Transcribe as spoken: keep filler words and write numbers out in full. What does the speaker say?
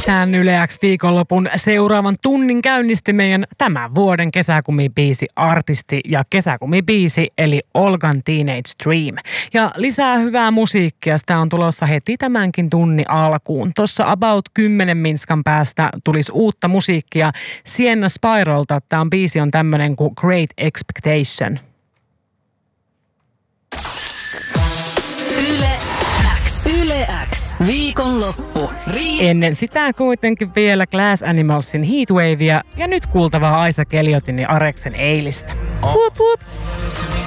Tämän Yle X viikonlopun seuraavan tunnin käynnisti meidän tämän vuoden kesäkumibiisi artisti ja kesäkumibiisi eli Olgan Teenage Dream. Ja lisää hyvää musiikkia, sitä on tulossa heti tämänkin tunnin alkuun. Tuossa about kymmenen minskan päästä tulisi uutta musiikkia Sienna Spiralta. Tämä on biisi on tämmönen kuin Great Expectation. Yle X. Yle X. Viikonloppu. Rii- Ennen sitä kuitenkin vielä Glass Animalsin Heatwavea ja nyt kuultavaa Aisa Keliotin ja Areksen Eilistä. Hup, hup.